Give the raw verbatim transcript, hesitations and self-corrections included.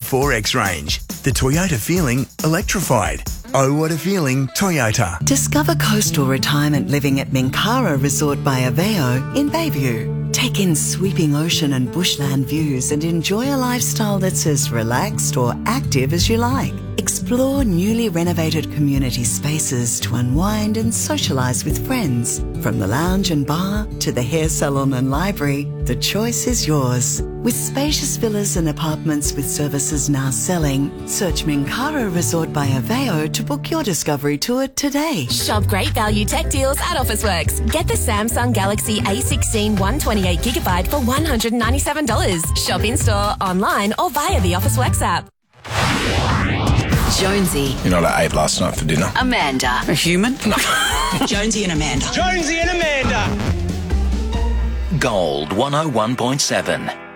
four X range. The Toyota feeling electrified. Oh, what a feeling, Toyota. Discover coastal retirement living at Minkara Resort by Aveo in Bayview. Take in sweeping ocean and bushland views and enjoy a lifestyle that's as relaxed or active as you like. Explore newly renovated community spaces to unwind and socialise with friends. From the lounge and bar to the hair salon and library, the choice is yours. With spacious villas and apartments with services now selling, search Minkara Resort by Aveo to book your discovery tour today. Shop great value tech deals at Officeworks. Get the Samsung Galaxy A sixteen one twenty-eight gigabyte for one hundred ninety-seven dollars. Shop in-store, online or via the Officeworks app. Jonesy. You know what I ate last night for dinner? Amanda. A human? No. Jonesy and Amanda. Jonesy and Amanda. Gold one oh one point seven.